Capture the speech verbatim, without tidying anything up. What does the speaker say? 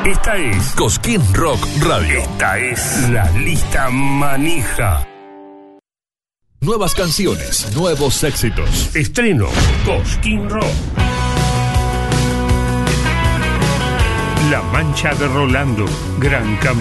Esta es Cosquín Rock Radio. Esta es la lista manija. Nuevas canciones, nuevos éxitos. Estreno Cosquín Rock. La Mancha de Rolando, gran campeón.